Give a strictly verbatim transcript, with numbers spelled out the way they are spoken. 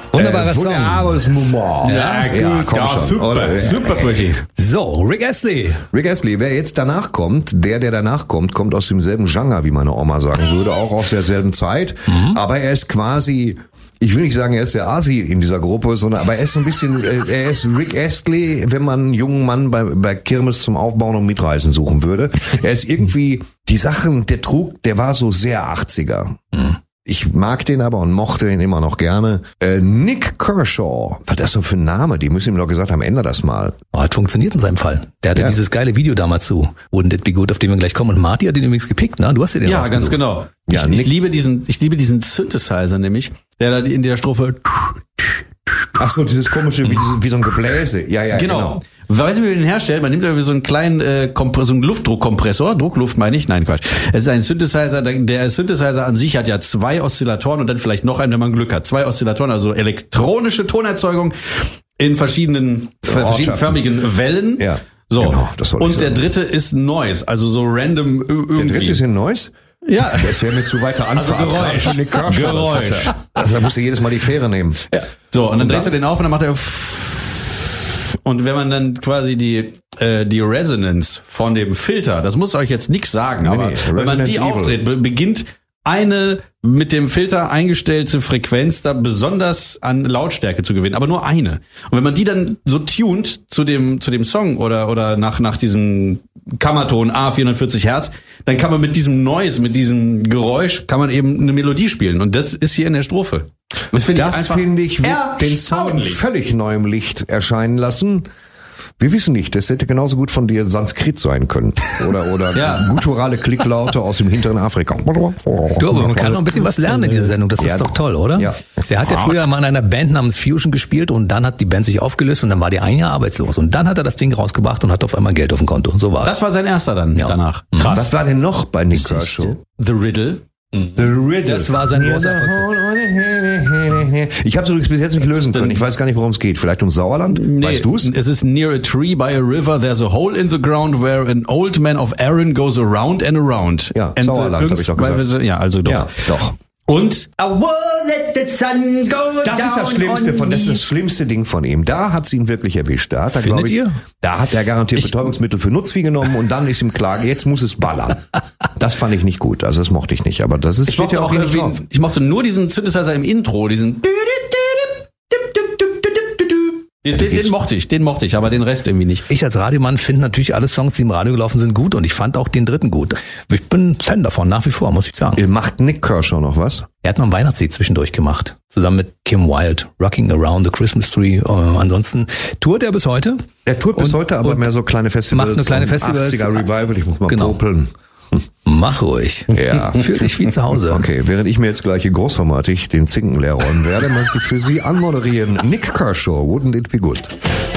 Wunderbarer äh, Song. Wunderbares Moment. Ja, gut, ja, komm ja, schon. super, Oder? super, Brüchi. So, Rick Astley. Rick Astley, wer jetzt danach kommt, der, der danach kommt, kommt aus demselben Genre, wie meine Oma sagen würde, auch aus derselben Zeit. Mhm. Aber er ist quasi, ich will nicht sagen, er ist der Asi in dieser Gruppe, sondern, aber er ist so ein bisschen, er ist Rick Astley, wenn man einen jungen Mann bei, bei Kirmes zum Aufbauen und Mitreisen suchen würde. Er ist irgendwie, die Sachen, der Trug, der war so sehr achtziger. Mhm. Ich mag den aber und mochte ihn immer noch gerne. Äh, Nick Kershaw. Was ist das so für ein Name? Die müssen ihm doch gesagt haben, ändere das mal. Oh, hat funktioniert in seinem Fall. Der hatte Ja. dieses geile Video damals zu Wouldn't It Be Good, auf den wir gleich kommen. Und Marty hat den übrigens gepickt, ne? Du hast dir den Ja, rausgesucht. ganz genau. Ja, ich, ich Nick- liebe diesen, ich liebe diesen Synthesizer nämlich, der da in der Strophe. Ach so, dieses komische, wie, diese, wie so ein Gebläse. Ja, ja, Genau. genau. Weißt du, wie man den herstellt? Man nimmt irgendwie so einen kleinen äh, Kompr- so einen Luftdruckkompressor, Druckluft meine ich, nein Quatsch. Es ist ein Synthesizer, der, der Synthesizer an sich hat ja zwei Oszillatoren und dann vielleicht noch einen, wenn man Glück hat. Zwei Oszillatoren, also elektronische Tonerzeugung in verschiedenen, Ja, verschiedenförmigen Wellen. Ja, So. genau, das wollte ich und der sagen. dritte ist Noise, also so random irgendwie. Der dritte ist in Neuss? Ja. Das wäre mir zu weiter Anfahrt. Also Geräusch. Gerade für Nick Kershaw. Geräusch. Das ist ja, also da musst du jedes Mal die Fähre nehmen. Ja. So, und dann Und drehst dann? du den auf und dann macht er und wenn man dann quasi die äh, die Resonance von dem Filter, das muss euch jetzt nichts sagen, aber nee, wenn man die Resonance Evil. aufdreht, be- beginnt eine mit dem Filter eingestellte Frequenz da besonders an Lautstärke zu gewinnen, aber nur eine. Und wenn man die dann so tunt zu dem zu dem Song oder oder nach nach diesem Kammerton A vierhundertvierzig Hertz, dann kann man mit diesem Noise, mit diesem Geräusch, kann man eben eine Melodie spielen. Und das ist hier in der Strophe. Das finde ich Das einfach finde ich, wird den Song in erstaunlich. völlig neuem Licht erscheinen lassen. Wir wissen nicht, das hätte genauso gut von dir Sanskrit sein können. Oder, oder Ja. gutturale Klicklaute aus dem hinteren Afrika. Du, aber man kann noch ein bisschen was lernen in dieser Sendung. Das Ja, ist doch toll, oder? ja. Der hat ja früher mal in einer Band namens Fusion gespielt und dann hat die Band sich aufgelöst und dann war die ein Jahr arbeitslos. Und dann hat er das Ding rausgebracht und hat auf einmal Geld auf dem Konto. So war's. Das war sein erster dann Ja. danach. Was war denn noch bei Nick Kershaw? The Riddle. The Riddle. Das war sein großer Erfolg. Ich habe es übrigens bis jetzt nicht lösen können. Ich weiß gar nicht, worum es geht. Vielleicht ums Sauerland? Weißt du's? Es ist near a tree by a river. There's a hole in the ground where an old man of Aaron goes around and around. Ja, and Sauerland, the, hab ich doch gesagt. Ja, also doch. Ja, doch. Und I won't let the sun go Das down ist das Schlimmste on von, das ist me. das schlimmste Ding von ihm. Da hat's ihn wirklich erwischt. Da hat er, Findet glaube ich, ihr? da hat er garantiert Betäubungsmittel für Nutzvieh genommen und dann ist ihm klar, jetzt muss es ballern. Das fand ich nicht gut. Also das mochte ich nicht. Aber das ist, ich steht mochte ja auch auch hier nicht drauf. irgendwie, ich mochte nur diesen Synthesizer im Intro, diesen den, den, den mochte ich, den mochte ich, aber den Rest irgendwie nicht. Ich als Radiomann finde natürlich alle Songs, die im Radio gelaufen sind, gut und ich fand auch den dritten gut. Ich bin Fan davon, nach wie vor, muss ich sagen. Macht Nick Kershaw noch was? Er hat noch ein Weihnachtslied zwischendurch gemacht, zusammen mit Kim Wilde, Rocking Around the Christmas Tree. Äh, ansonsten tourt er bis heute. Er tut bis Und- heute aber und mehr so kleine Festivals. macht nur kleine und Festivals. achtziger Revival, ich muss mal Genau. popeln. Mach ruhig. Ja. Fühl dich wie zu Hause. Okay, während ich mir jetzt gleich hier großformatig den Zinken leer räumen werde, möchte ich für Sie anmoderieren Nick Kershaw, Wouldn't It Be Good?